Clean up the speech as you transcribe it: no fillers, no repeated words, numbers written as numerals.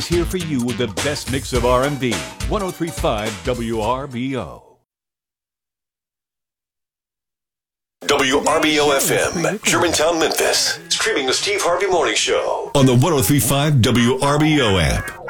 Here for you with the best mix of R&B. 103.5 WRBO. WRBO FM, Germantown, Memphis. Streaming the Steve Harvey Morning Show on the 103.5 WRBO app.